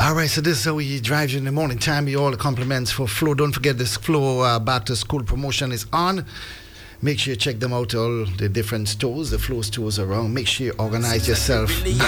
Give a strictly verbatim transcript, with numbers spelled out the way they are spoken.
All right, so this is how we drive you in the morning time. You all the compliments for Flow. Don't forget this Flow uh, back to school promotion is on. Make sure you check them out, all the different stores, the Flow stores around. Make sure you organize yourself.